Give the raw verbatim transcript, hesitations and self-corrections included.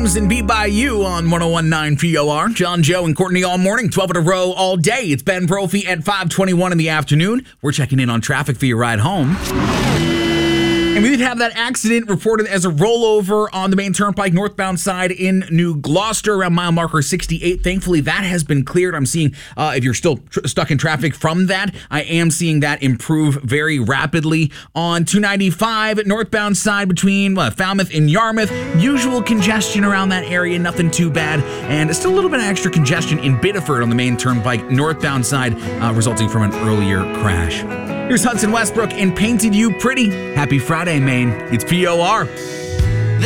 And Beat by You on one oh one point nine P O R. John, Joe, and Courtney all morning, twelve in a row all day. It's Ben Brophy at five twenty-one in the afternoon. We're checking in on traffic for your ride home. And we did have that accident reported as a rollover on the main turnpike northbound side in New Gloucester around mile marker sixty-eight. Thankfully, that has been cleared. I'm seeing, uh, if you're still tr- stuck in traffic from that, I am seeing that improve very rapidly. On two ninety-five northbound side between uh, Falmouth and Yarmouth, usual congestion around that area, nothing too bad. And still a little bit of extra congestion in Biddeford on the main turnpike northbound side, uh, resulting from an earlier crash. Here's Hudson Westbrook and Painted You Pretty. Happy Friday, Maine. It's P O R.